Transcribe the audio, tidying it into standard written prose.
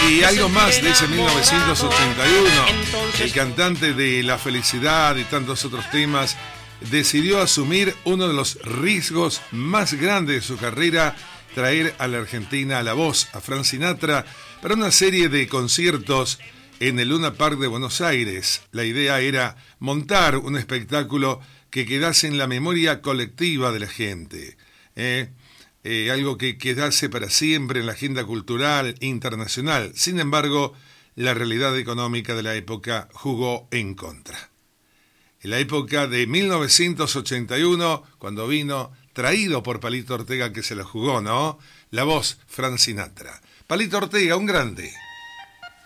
Y algo más de ese 1981, el cantante de La Felicidad y tantos otros temas decidió asumir uno de los riesgos más grandes de su carrera, traer a la Argentina a La Voz, a Frank Sinatra, para una serie de conciertos en el Luna Park de Buenos Aires. La idea era montar un espectáculo que quedase en la memoria colectiva de la gente, algo que quedase para siempre en la agenda cultural internacional. Sin embargo, la realidad económica de la época jugó en contra. En la época de 1981, cuando vino, traído por Palito Ortega, que se la jugó, ¿no? La Voz, Frank Sinatra. Palito Ortega, un grande.